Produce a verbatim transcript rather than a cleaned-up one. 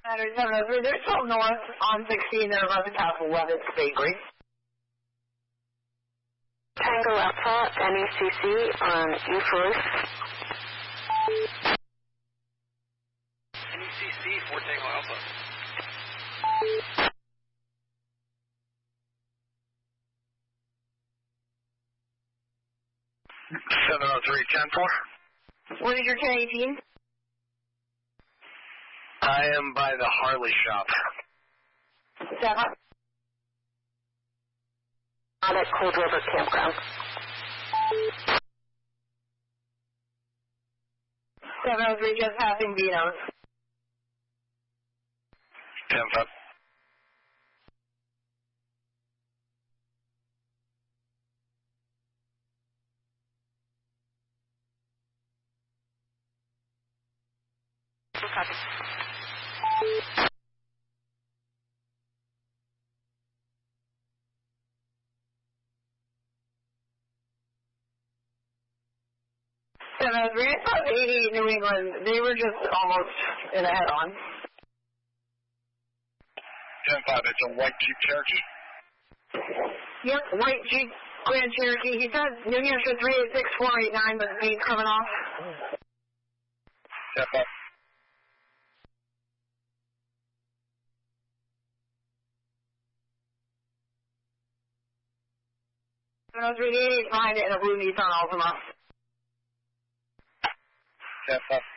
Saturday seven oh three, they're still north on sixteen and eleven past Levitt's Bakery. Tango Alpha, N E C C on E four. N E C C for Tango Alpha. seven oh three, ten four. What is your ten eighteen? I am by the Harley shop. Seven. Out at Cold River Campground. seven oh three, just passing Vino's. ten five. Copy. seven oh three, I thought eighty New England, they were just almost in a head-on. ten five, it's a white Jeep Cherokee. Yep, white Jeep Grand Cherokee. He said New Hampshire three eight six four eight nine, but the coming off. ten five. seven oh three, eight eight, behind it in a blue Nissan Altima. ten five.